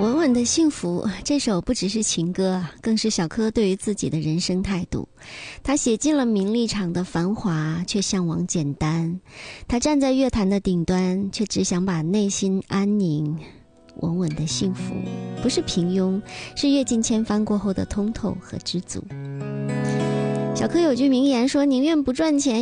稳稳的幸福，这首不只是情歌啊，更是小柯对于自己的人生态度。他写尽了名利场的繁华，却向往简单。他站在乐坛的顶端，却只想把内心安宁稳稳的幸福，不是平庸，是阅尽千帆过后的通透和知足。小柯有句名言说，宁愿不赚钱